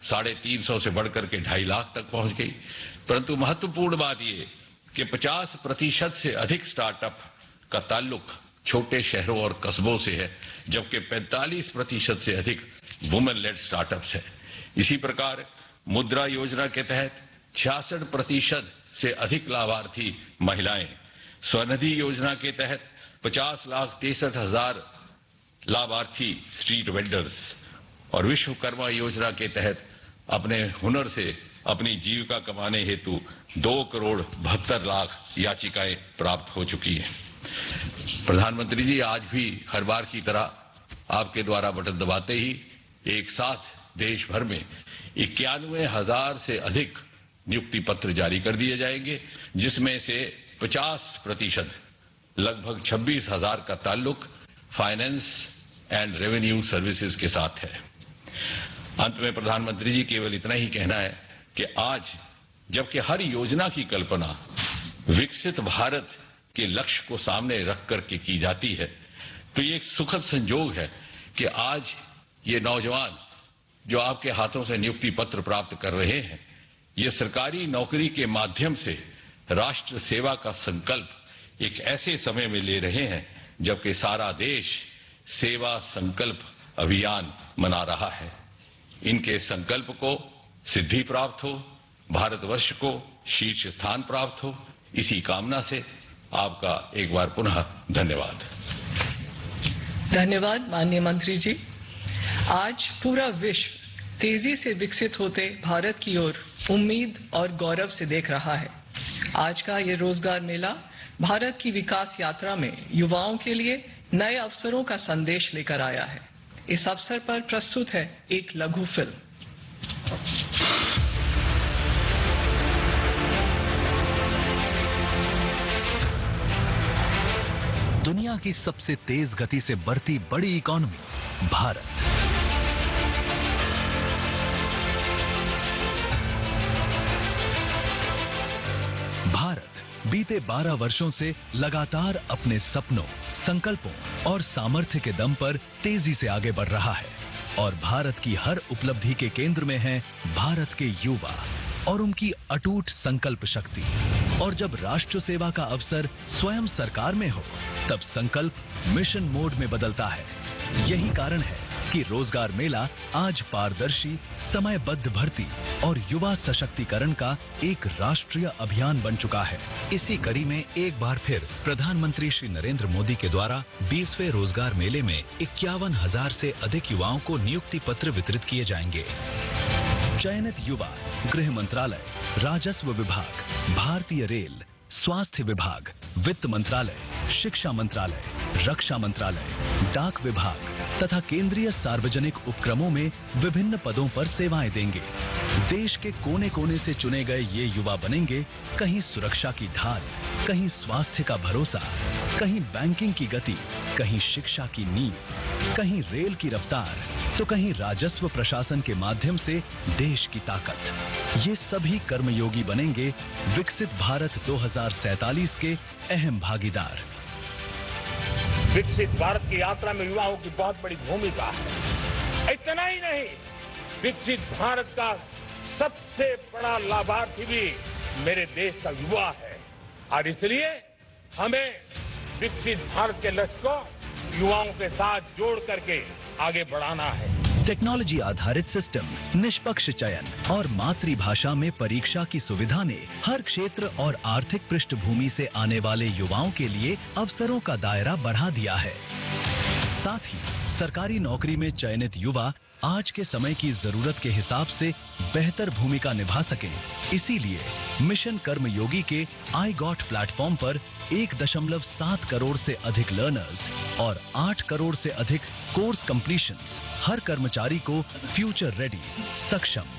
350 से बढ़कर के 2.5 लाख तक पहुंच गई। परंतु महत्वपूर्ण बात यह कि 50% से अधिक स्टार्टअप का ताल्लुक छोटे शहरों और कस्बों से है, जबकि 45% से अधिक वुमेन लेड स्टार्टअप्स है। इसी प्रकार मुद्रा योजना के तहत 66% से अधिक लाभार्थी महिलाएं, स्वनिधि योजना के तहत 50,63,000 लाभार्थी स्ट्रीट वेंडर्स और विश्वकर्मा योजना के तहत अपने हुनर से अपनी जीविका कमाने हेतु 2,72,00,000 याचिकाएं प्राप्त हो चुकी हैं। प्रधानमंत्री जी, आज भी हर बार की तरह आपके द्वारा बटन दबाते ही एक साथ देश भर में 91,000 से अधिक नियुक्ति पत्र जारी कर दिए जाएंगे, जिसमें से 50% लगभग 26,000 का ताल्लुक फाइनेंस एंड रेवेन्यू सर्विसेज के साथ है। अंत में प्रधानमंत्री जी, केवल इतना ही कहना है कि आज जबकि हर योजना की कल्पना विकसित भारत के लक्ष्य को सामने रख करके की जाती है, तो ये एक सुखद संजोग है कि आज ये नौजवान जो आपके हाथों से नियुक्ति पत्र प्राप्त कर रहे हैं, ये सरकारी नौकरी के माध्यम से राष्ट्र सेवा का संकल्प एक ऐसे समय में ले रहे हैं जबकि सारा देश सेवा संकल्प अभियान मना रहा है। इनके संकल्प को सिद्धि प्राप्त हो, भारतवर्ष को शीर्ष स्थान प्राप्त हो, इसी कामना से आपका एक बार पुनः धन्यवाद। धन्यवाद माननीय मंत्री जी। आज पूरा विश्व तेजी से विकसित होते भारत की ओर उम्मीद और गौरव से देख रहा है। आज का ये रोजगार मेला भारत की विकास यात्रा में युवाओं के लिए नए अवसरों का संदेश लेकर आया है। इस अवसर पर प्रस्तुत है एक लघु फिल्म। दुनिया की सबसे तेज गति से बढ़ती बड़ी इकोनॉमी भारत। भारत बीते 12 वर्षों से लगातार अपने सपनों, संकल्पों और सामर्थ्य के दम पर तेजी से आगे बढ़ रहा है और भारत की हर उपलब्धि के केंद्र में है भारत के युवा और उनकी अटूट संकल्प शक्ति। और जब राष्ट्र सेवा का अवसर स्वयं सरकार में हो, तब संकल्प मिशन मोड में बदलता है। यही कारण है कि रोजगार मेला आज पारदर्शी, समयबद्ध भर्ती और युवा सशक्तिकरण का एक राष्ट्रीय अभियान बन चुका है। इसी कड़ी में एक बार फिर प्रधानमंत्री श्री नरेंद्र मोदी के द्वारा 20वें रोजगार मेले में 51,000 से अधिक युवाओं को नियुक्ति पत्र वितरित किए जाएंगे। चयनित युवा गृह मंत्रालय, राजस्व विभाग, भारतीय रेल, स्वास्थ्य विभाग, वित्त मंत्रालय, शिक्षा मंत्रालय, रक्षा मंत्रालय, डाक विभाग तथा केंद्रीय सार्वजनिक उपक्रमों में विभिन्न पदों पर सेवाएं देंगे। देश के कोने कोने से चुने गए ये युवा बनेंगे कहीं सुरक्षा की ढाल, कहीं स्वास्थ्य का भरोसा, कहीं बैंकिंग की गति, कहीं शिक्षा की नींव, कहीं रेल की रफ्तार, तो कहीं राजस्व प्रशासन के माध्यम से देश की ताकत। ये सभी कर्मयोगी बनेंगे विकसित भारत 2047 के अहम भागीदार। विकसित भारत की यात्रा में युवाओं की बहुत बड़ी भूमिका है। इतना ही नहीं, विकसित भारत का सबसे बड़ा लाभार्थी भी मेरे देश का युवा है और इसलिए हमें विकसित भारत के लक्ष्य को युवाओं के साथ जोड़ करके आगे बढ़ाना है। टेक्नोलॉजी आधारित सिस्टम, निष्पक्ष चयन और मातृभाषा में परीक्षा की सुविधा ने हर क्षेत्र और आर्थिक पृष्ठभूमि से आने वाले युवाओं के लिए अवसरों का दायरा बढ़ा दिया है। साथ ही सरकारी नौकरी में चयनित युवा आज के समय की जरूरत के हिसाब से बेहतर भूमिका निभा सकें, इसीलिए मिशन कर्मयोगी के आई गॉट प्लेटफॉर्म पर 1.7 करोड़ से अधिक लर्नर्स और 8 करोड़ से अधिक कोर्स कंप्लीशंस हर कर्मचारी को फ्यूचर रेडी, सक्षम